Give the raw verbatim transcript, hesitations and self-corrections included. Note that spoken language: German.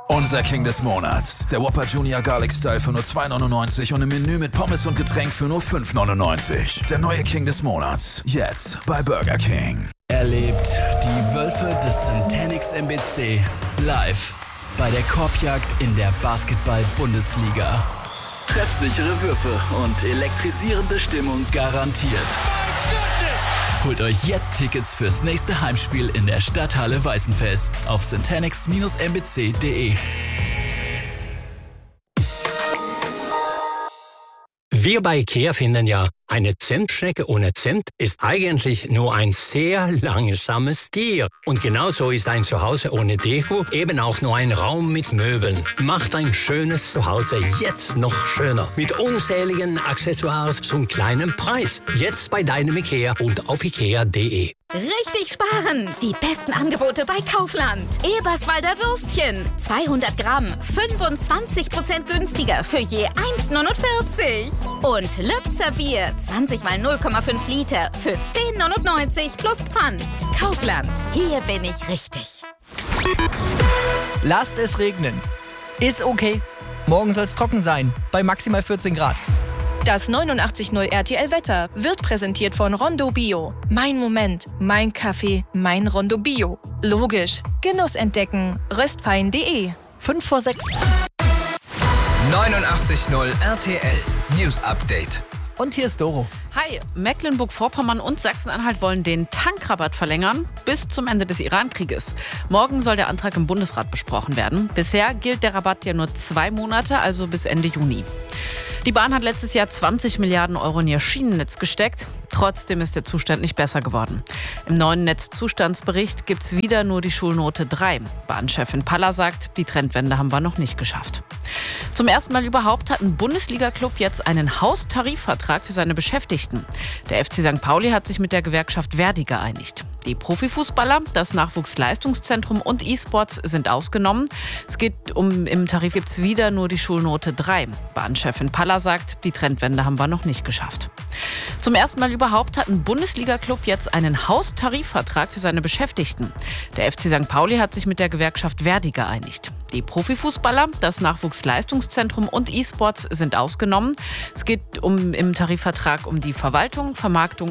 Unser King des Monats. Der Whopper Junior Garlic Style für nur zwei neunundneunzig und im Menü mit Pommes und Getränk für nur fünf neunundneunzig. Der neue King des Monats. Jetzt bei Burger King. Erlebt die Wölfe des Centenix M B C live bei der Korbjagd in der Basketball-Bundesliga. Treffsichere Würfe und elektrisierende Stimmung garantiert. Holt euch jetzt Tickets fürs nächste Heimspiel in der Stadthalle Weißenfels auf centenix M B C punkt de. Wir bei IKEA finden ja, eine Zimtschnecke ohne Zimt ist eigentlich nur ein sehr langsames Tier. Und genauso ist ein Zuhause ohne Deko eben auch nur ein Raum mit Möbeln. Macht ein schönes Zuhause jetzt noch schöner. Mit unzähligen Accessoires zum kleinen Preis. Jetzt bei deinem IKEA und auf ikea punkt de. Richtig sparen! Die besten Angebote bei Kaufland. Eberswalder Würstchen. zweihundert Gramm, fünfundzwanzig Prozent günstiger für je eins neunundvierzig. Und Lübzer Bier, zwanzig mal null Komma fünf Liter für zehn neunundneunzig plus Pfand. Kaufland, hier bin ich richtig. Lasst es regnen. Ist okay. Morgen soll es trocken sein, bei maximal vierzehn Grad. Das neunundachtzig Komma null R T L Wetter wird präsentiert von Rondo Bio. Mein Moment, mein Kaffee, mein Rondo Bio. Logisch. Genuss entdecken. röstfein punkt de. fünf vor sechs. neunundachtzig Komma null R T L News Update. Und hier ist Doro. Hi, Mecklenburg-Vorpommern und Sachsen-Anhalt wollen den Tankrabatt verlängern bis zum Ende des Iran-Krieges. Morgen soll der Antrag im Bundesrat besprochen werden. Bisher gilt der Rabatt ja nur zwei Monate, also bis Ende Juni. Die Bahn hat letztes Jahr zwanzig Milliarden Euro in ihr Schienennetz gesteckt. Trotzdem ist der Zustand nicht besser geworden. Im neuen Netzzustandsbericht gibt es wieder nur die Schulnote drei. Bahnchefin Paller sagt, die Trendwende haben wir noch nicht geschafft. Zum ersten Mal überhaupt hat ein Bundesliga-Club jetzt einen Haustarifvertrag für seine Beschäftigten. Der F C Sankt Pauli hat sich mit der Gewerkschaft Verdi geeinigt. Die Profifußballer, das Nachwuchsleistungszentrum und E-Sports sind ausgenommen. Es geht um, im Tarif gibt es wieder nur die Schulnote drei. Bahnchefin Paller sagt, die Trendwende haben wir noch nicht geschafft. Zum ersten Mal überhaupt hat ein Bundesliga-Club jetzt einen Haustarifvertrag für seine Beschäftigten. Der F C Sankt Pauli hat sich mit der Gewerkschaft Verdi geeinigt. Die Profifußballer, das Nachwuchsleistungszentrum und E-Sports sind ausgenommen. Es geht um, im Tarifvertrag um die Verwaltung, Vermarktung